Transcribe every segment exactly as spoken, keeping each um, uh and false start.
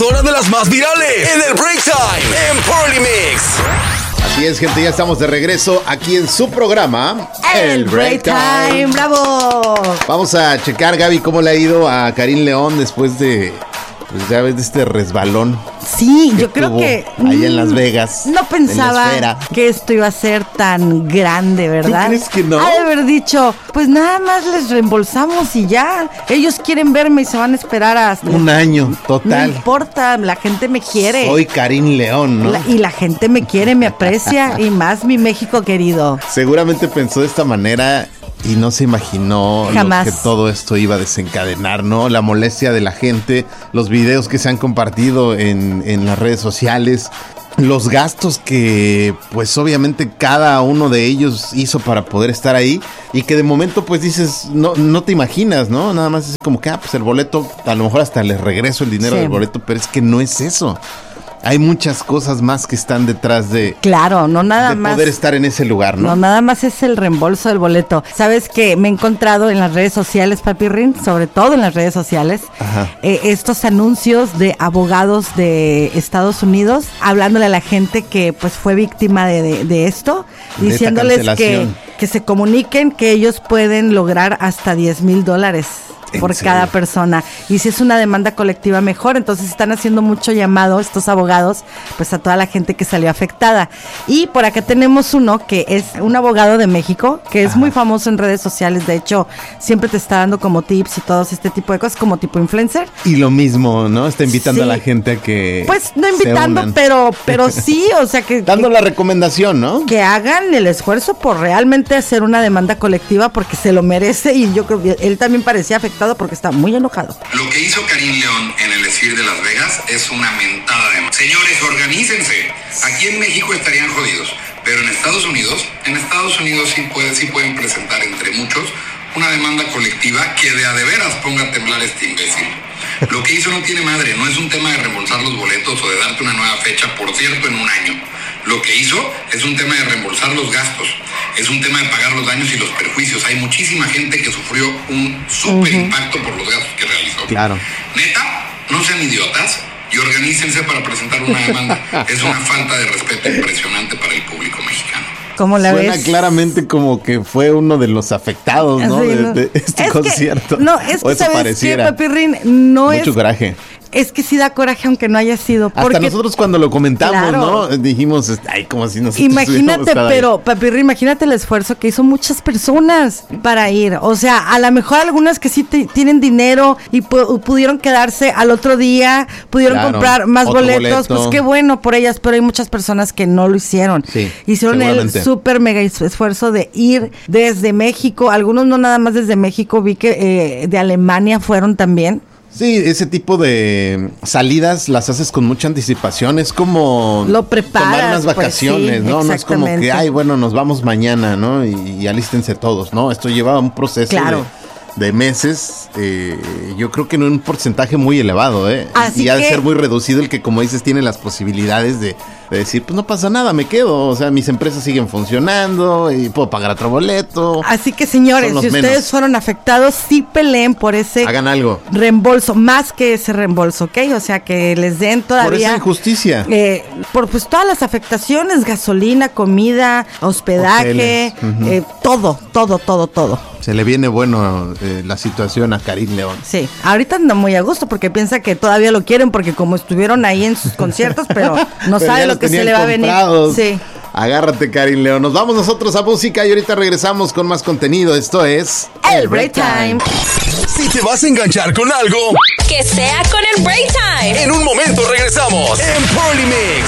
horas de las más virales en el Break Time en Party Mix. Así es, gente, ya estamos de regreso aquí en su programa, El Break Time. ¡Bravo! Vamos a checar, Gaby, cómo le ha ido a Karim León después de, pues ya ves, de este resbalón. Sí, yo creo que ahí en Las Vegas. No pensaba que esto iba a ser tan grande, ¿verdad? ¿Tú crees que no? Ha de haber dicho, pues nada más les reembolsamos y ya. Ellos quieren verme y se van a esperar hasta un año, total. No importa, la gente me quiere. Soy Karim León, ¿no? La, y la gente me quiere, me aprecia y más mi México querido. Seguramente pensó de esta manera y no se imaginó Jamás. Lo que todo esto iba a desencadenar, ¿no? La molestia de la gente, los videos que se han compartido en, en las redes sociales, los gastos que pues obviamente cada uno de ellos hizo para poder estar ahí y que de momento pues dices, no, no te imaginas, ¿no? Nada más es como que, ah, pues el boleto, a lo mejor hasta les regreso el dinero sí. del boleto, pero es que no es eso. Hay muchas cosas más que están detrás de... Claro, no nada de más... poder estar en ese lugar, ¿no? No, nada más es el reembolso del boleto. ¿Sabes qué? Me he encontrado en las redes sociales, Papi Rin, sobre todo en las redes sociales, eh, estos anuncios de abogados de Estados Unidos, hablándole a la gente que pues fue víctima de, de, de esto, de diciéndoles que, que se comuniquen que ellos pueden lograr hasta diez mil dólares. Por cada persona. Y si es una demanda colectiva, mejor. Entonces están haciendo mucho llamado estos abogados, pues a toda la gente que salió afectada. Y por acá tenemos uno que es un abogado de México, que es Ajá. muy famoso en redes sociales. De hecho, siempre te está dando como tips y todo este tipo de cosas, como tipo influencer. Y lo mismo, ¿no? Está invitando sí. a la gente a que Pues no invitando, pero pero sí, o sea que... Dando que, la recomendación, ¿no? Que hagan el esfuerzo por realmente hacer una demanda colectiva porque se lo merece. Y yo creo que él también parecía afectado porque está muy enojado. Lo que hizo Karim León en el Sphere de Las Vegas es una mentada de madre. Señores, organícense. Aquí en México estarían jodidos, pero en Estados Unidos, en Estados Unidos sí, puede, sí pueden presentar entre muchos una demanda colectiva que de a de veras ponga a temblar a este imbécil. Lo que hizo no tiene madre, no es un tema de reembolsar los boletos o de darte una nueva fecha, por cierto, en un año. Lo que hizo es un tema de reembolsar los gastos, es un tema de pagar los daños y los perjuicios. Hay muchísima gente que sufrió un súper impacto por los gastos que realizó. Claro. Neta, no sean idiotas y organícense para presentar una demanda. Es una falta de respeto impresionante para el público mexicano. ¿Cómo la Suena ves? claramente como que fue uno de los afectados, ¿no? Sí, de, no. de este es concierto. Que, no, es o que eso ¿sabes pareciera. qué, Papi Rin? No Mucho es, coraje. Es que sí da coraje aunque no haya sido. Porque, hasta nosotros cuando lo comentamos, claro. ¿no? Dijimos, ay, como si nos imagínate, pero Papi Rin, imagínate el esfuerzo que hizo muchas personas para ir. O sea, a lo mejor algunas que sí te, tienen dinero y pu- pudieron quedarse al otro día, pudieron claro, comprar más boletos, boleto. Pues qué bueno por ellas, pero hay muchas personas que no lo hicieron. Sí, hicieron el súper mega esfuerzo de ir desde México, algunos no nada más desde México, vi que eh, de Alemania fueron también. Sí, ese tipo de salidas las haces con mucha anticipación, es como lo preparas, tomar unas vacaciones, pues sí, ¿no? No es como que, ay, bueno, nos vamos mañana, ¿no? Y, y alístense todos, ¿no? Esto lleva un proceso claro. de, de meses, eh, yo creo que en un porcentaje muy elevado, ¿eh? Así y ha de que... ser muy reducido el que, como dices, tiene las posibilidades de, de decir, pues no pasa nada, me quedo, o sea, mis empresas siguen funcionando y puedo pagar otro boleto. Así que, señores, si ustedes menos. fueron afectados, sí peleen por ese hagan algo. reembolso, más que ese reembolso, ¿ok? O sea, que les den todavía... Por esa injusticia. Eh, por pues todas las afectaciones, gasolina, comida, hospedaje, uh-huh. eh, todo, todo, todo, todo. Se le viene bueno eh, la situación a Karim León. Sí, ahorita anda muy a gusto porque piensa que todavía lo quieren porque como estuvieron ahí en sus conciertos, pero no pero sabe lo que se le va comprados. a venir. Sí. Agárrate, Karim León. Nos vamos nosotros a música y ahorita regresamos con más contenido. Esto es El Break Time. Si te vas a enganchar con algo, que sea con el Break Time. En un momento regresamos en Party Mix.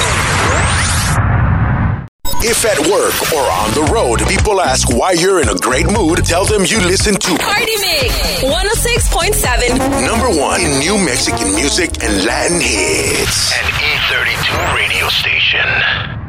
If at work or on the road, people ask why you're in a great mood, tell them you listen to Party Mix one oh six point seven. Number one in new Mexican music and Latin hits. An E thirty-two radio station.